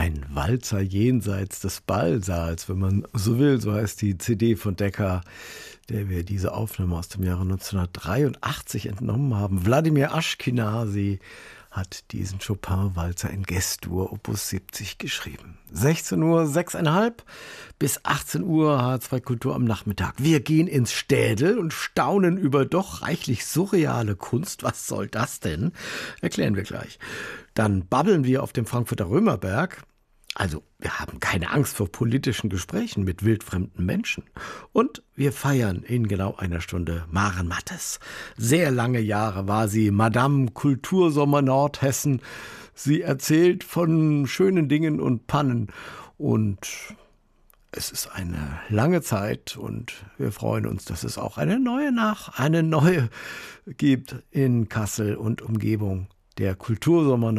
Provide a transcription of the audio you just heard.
Ein Walzer jenseits des Ballsaals, wenn man so will, so heißt die CD von Decca, der wir diese Aufnahme aus dem Jahre 1983 entnommen haben. Wladimir Aschkenasy hat diesen Chopin-Walzer in G-Dur Opus 70 geschrieben. 16 Uhr, 6,5 bis 18 Uhr H2 Kultur am Nachmittag. Wir gehen ins Städel und staunen über doch reichlich surreale Kunst. Was soll das denn? Erklären wir gleich. Dann babbeln wir auf dem Frankfurter Römerberg. Also, wir haben keine Angst vor politischen Gesprächen mit wildfremden Menschen. Und wir feiern in genau einer Stunde Maren Mattes. Sehr lange Jahre war sie Madame Kultursommer Nordhessen. Sie erzählt von schönen Dingen und Pannen. Und es ist eine lange Zeit und wir freuen uns, dass es auch eine neue gibt in Kassel und Umgebung. Der Kultursommer